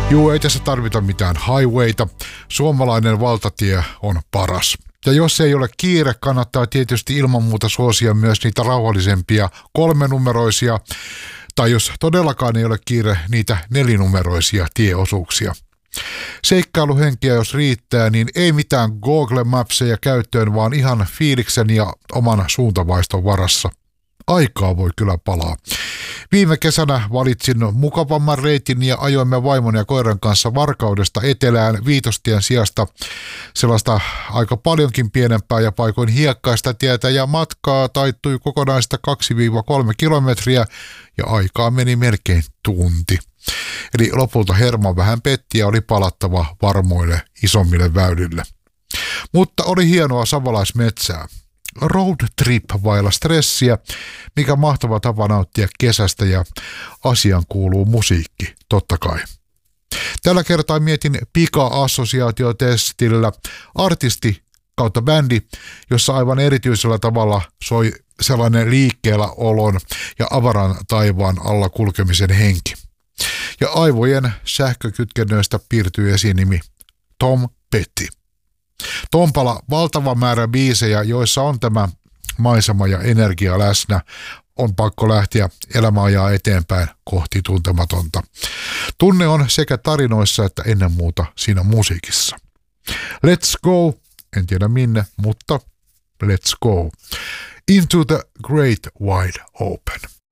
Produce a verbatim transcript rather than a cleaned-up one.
Juu, ei tässä tarvita mitään highwayta. Suomalainen valtatie on paras. Ja jos ei ole kiire, kannattaa tietysti ilman muuta suosia myös niitä rauhallisempia kolmenumeroisia, tai jos todellakaan ei ole kiire, niitä nelinumeroisia tieosuuksia. Seikkailuhenkiä jos riittää, niin ei mitään Google Mapseja käyttöön, vaan ihan fiiliksen ja oman suuntavaiston varassa. Aikaa voi kyllä palaa. Viime kesänä valitsin mukavamman reitin ja ajoimme vaimon ja koiran kanssa Varkaudesta etelään Viitostien sijasta sellaista aika paljonkin pienempää ja paikoin hiekkaista tietä, ja matkaa taittui kokonaista kaksi kolme kilometriä ja aikaa meni melkein tunti. Eli lopulta hermo vähän petti ja oli palattava varmoille isommille väylille. Mutta oli hienoa savolaismetsää. Road trip vailla stressiä, mikä mahtava tapa nauttia kesästä, ja asian kuuluu musiikki, totta kai. Tällä kertaa mietin pika-assosiaatiotestillä artisti kautta bändi, jossa aivan erityisellä tavalla soi sellainen liikkeellä olon ja avaran taivaan alla kulkemisen henki. Ja aivojen sähkökytkennöistä piirtyy esinimi Tom Petty. Tompala valtava määrä biisejä, joissa on tämä maisema ja energia läsnä. On pakko lähteä, elämä ajaa eteenpäin kohti tuntematonta. Tunne on sekä tarinoissa että ennen muuta siinä musiikissa. Let's go, en tiedä minne, mutta let's go. Into the great wide open.